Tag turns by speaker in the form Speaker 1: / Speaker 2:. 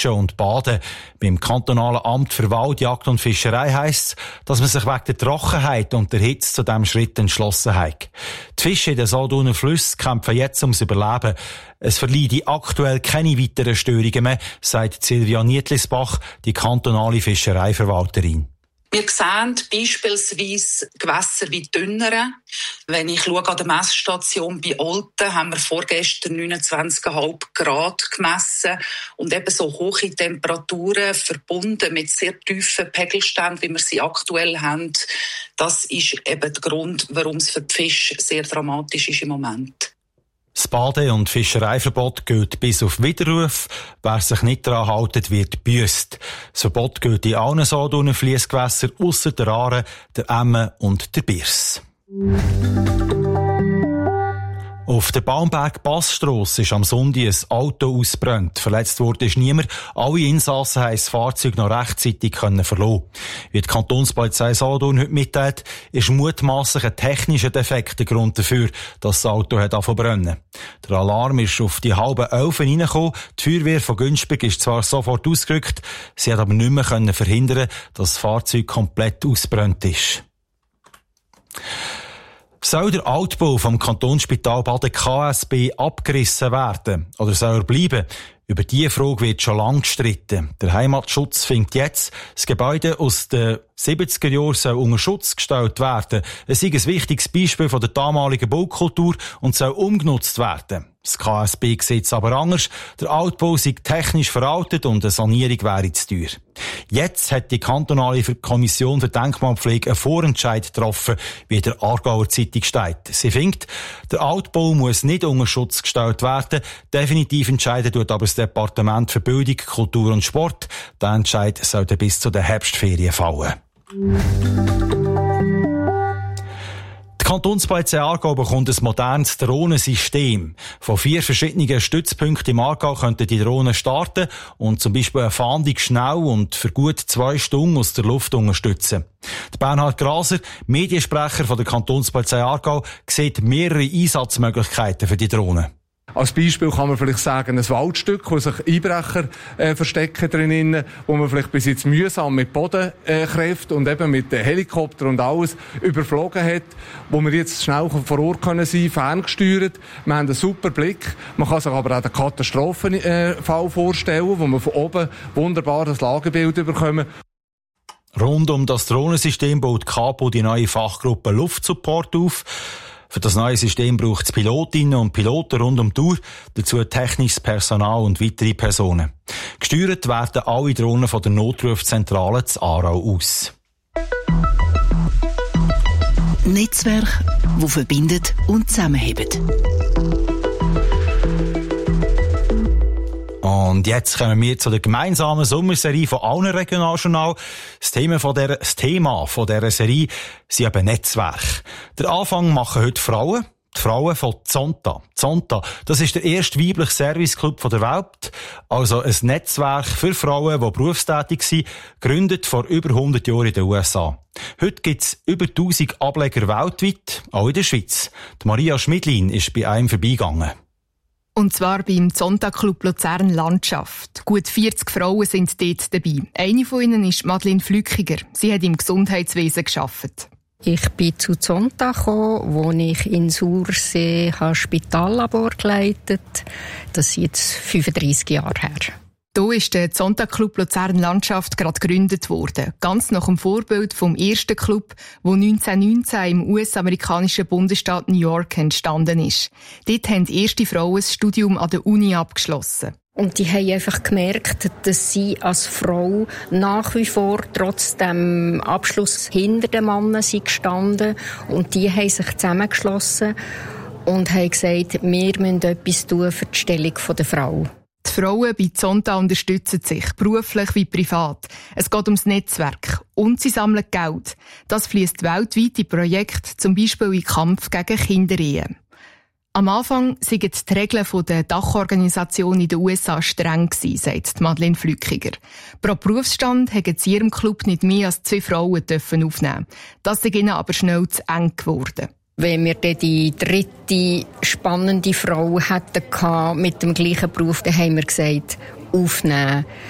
Speaker 1: Fischen und Baden. Beim kantonalen Amt für Wald, Jagd und Fischerei heisst es, dass man sich wegen der Trockenheit und der Hitze zu diesem Schritt entschlossen hat. Die Fische in den Solothurner Flüssen kämpfen jetzt ums Überleben. Es verleihe aktuell keine weiteren Störungen mehr, sagt Silvia Nietlisbach, die kantonale Fischereiverwalterin.
Speaker 2: Wir sehen beispielsweise Gewässer wie Dünneren. Wenn ich schaue an der Messstation bei Olten, haben wir vorgestern 29,5 Grad gemessen. Und eben so hohe Temperaturen verbunden mit sehr tiefen Pegelständen, wie wir sie aktuell haben, das ist eben der Grund, warum es für die Fische sehr dramatisch ist im Moment.
Speaker 1: Das Bade- und Fischereiverbot gilt bis auf Widerruf. Wer sich nicht daran hält, wird gebüsst. Das Verbot gilt in allen Solothurner Fliessgewässern ausser der Aare, der Emme und der Birs. Auf der Baumberg-Bassstrasse ist am Sonntag ein Auto ausgebrannt. Verletzt wurde ist niemand. Alle Insassen haben das Fahrzeug noch rechtzeitig verlassen. Wie die Kantonspolizei Solothurn heute mitteilt, ist mutmaßlich ein technischer Defekt der Grund dafür, dass das Auto angefangen zu brennen. Der Alarm ist auf die 10:30 reingekommen. Die Feuerwehr von Günzburg ist zwar sofort ausgerückt, sie hat aber nicht mehr verhindern, dass das Fahrzeug komplett ausgebrannt ist. Soll der Altbau vom Kantonsspital Baden KSB abgerissen werden oder soll er bleiben? Über diese Frage wird schon lange gestritten. Der Heimatschutz findet jetzt, das Gebäude aus den 70er Jahren soll unter Schutz gestellt werden. Es ist ein wichtiges Beispiel von der damaligen Baukultur und soll umgenutzt werden. Das KSB sieht es aber anders. Der Altbau sei technisch veraltet und eine Sanierung wäre zu teuer. Jetzt hat die kantonale Kommission für Denkmalpflege einen Vorentscheid getroffen, wie der Aargauer Zeitung steht. Sie findet, der Altbau muss nicht unter Schutz gestellt werden. Definitiv entscheiden tut aber das Departement für Bildung, Kultur und Sport. Der Entscheid sollte bis zu den Herbstferien fallen. Die Kantonspolizei Aargau bekommt ein modernes Drohnensystem. Von 4 verschiedenen Stützpunkten im Aargau könnten die Drohnen starten und zum Beispiel eine Fahndung schnell und für gut 2 Stunden aus der Luft unterstützen. Der Bernhard Graser, Mediensprecher von der Kantonspolizei Aargau, sieht mehrere Einsatzmöglichkeiten für die Drohnen.
Speaker 3: Als Beispiel kann man vielleicht sagen, ein Waldstück, wo sich Einbrecher verstecken drinnen, wo man vielleicht bis jetzt mühsam mit Bodenkräften und eben mit Helikopter und alles überflogen hat, wo wir jetzt schnell vor Ort können sein, ferngesteuert. Wir haben einen super Blick. Man kann sich aber auch den Katastrophenfall vorstellen, wo man von oben wunderbar das Lagebild bekommen.
Speaker 1: Rund um das Drohnensystem baut Kapo die neue Fachgruppe Luftsupport auf. Für das neue System braucht es Pilotinnen und Piloten rund um die Uhr, dazu technisches Personal und weitere Personen. Gesteuert werden alle Drohnen von der Notrufzentrale zu Aarau aus.
Speaker 4: Netzwerk, das verbindet und zusammenhebt.
Speaker 1: Und jetzt kommen wir zu der gemeinsamen Sommerserie von allen Regionaljournal. Das Thema von dieser Serie sind eben Netzwerke. Der Anfang machen heute Frauen. Die Frauen von Zonta. Zonta, das ist der erste weibliche Serviceclub der Welt. Also ein Netzwerk für Frauen, die berufstätig sind, gegründet vor über 100 Jahren in den USA. Heute gibt es über 1000 Ableger weltweit, auch in der Schweiz. Die Maria Schmidlin ist bei einem vorbeigegangen.
Speaker 5: Und zwar beim Zonta-Club Luzern Landschaft. Gut 40 Frauen sind dort dabei. Eine von ihnen ist Madeleine Flückiger. Sie hat im Gesundheitswesen gearbeitet.
Speaker 6: Ich bin zu Zonta gekommen, wo ich in Sursee Spitallabor geleitet habe. Das ist jetzt 35 Jahre her.
Speaker 5: Hier ist der Zonta-Club Luzern Landschaft gerade gegründet worden. Ganz nach dem Vorbild vom ersten Club, der 1919 im US-amerikanischen Bundesstaat New York entstanden ist. Dort haben die ersten Frauen das Studium an der Uni abgeschlossen.
Speaker 6: Und die haben einfach gemerkt, dass sie als Frau nach wie vor trotz dem Abschluss hinter den Männern sind gestanden. Und die haben sich zusammengeschlossen und haben gesagt, wir müssen etwas tun für die Stellung der Frau.
Speaker 5: Die Frauen bei Zonta unterstützen sich, beruflich wie privat. Es geht ums Netzwerk und sie sammeln Geld. Das fließt weltweit in Projekte, zum Beispiel in Kampf gegen Kinderehen. Am Anfang waren die Regeln der Dachorganisation in den USA streng gewesen, sagt Madeleine Flückiger. Pro Berufsstand wollten sie in ihrem Club nicht mehr als 2 Frauen aufnehmen. Das ist ihnen aber schnell zu eng geworden.
Speaker 6: Wenn wir dann die dritte spannende Frau hätten mit dem gleichen Beruf, dann haben wir gesagt, aufnehmen.